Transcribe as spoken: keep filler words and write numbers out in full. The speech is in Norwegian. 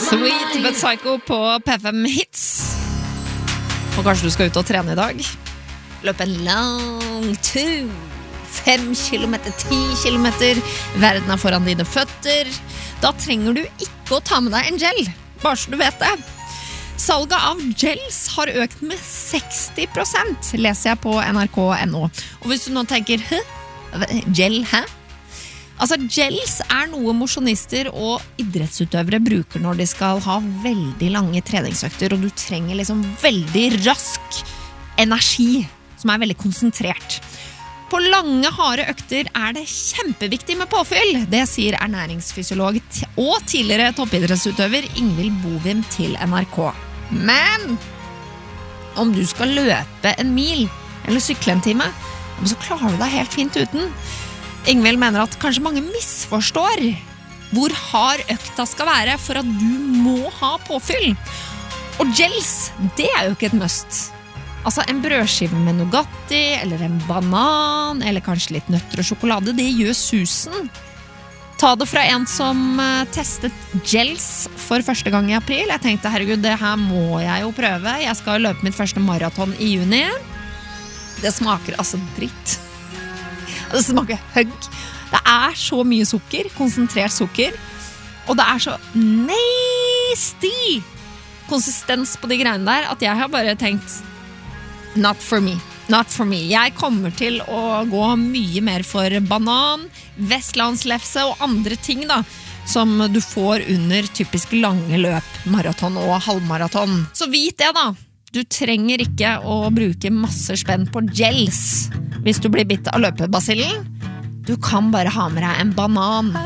Sweet but Psycho på P fem Hits. Og kanskje du skal ut og trene i dag. Løp en lang tur. Fem kilometer, ti kilometer. Verden er foran dine føtter. Da trenger du ikke å ta med deg en gel. Bare så du vet det. Salget av gels har økt med seksti prosent, leser jeg på N R K punktum N O. Og hvis du nå tenker, hæ? Gel, hæ? Altså, gels er noe mosjonister og idrettsutøvere bruker når de skal ha veldig lange treningsøkter, og du trenger liksom veldig rask energi, som er veldig konsentrert. På lange, harde økter er det kjempeviktig med påfyll, det sier ernæringsfysiolog og tidligere toppidrettsutøver Ingvild Bovim til N R K. Men om du skal løpe en mil eller sykle en time, så klarer du deg helt fint uten. Ingvild mener at kanskje mange misforstår hvor hard økta skal være for at du må ha påfyll. Og gels, det er jo ikke et must. Altså en brødskive med Nugatti, eller en banan, eller kanskje litt nøtter og sjokolade, det gjør susen. Ta det fra en som testet gels for første gang i april. Jeg tenkte, herregud, det her må jeg jo prøve. Jeg skal løpe mitt første maraton i juni. Det smaker altså dritt. Det smaker høgg. Det er så mye sukker, konsentrert sukker, og det er så nasty konsistens på de greiene der, at jeg har bare tenkt, not for me, not for me. Jeg kommer til å gå mye mer for banan, vestlandslefse og andre ting da, som du får under typisk lange løp, maraton og halvmaraton. Så vit det da, du trenger ikke å bruke masse spenn på gels hvis du blir bitt av løpebasillen. Du kan bare ha med deg en banan.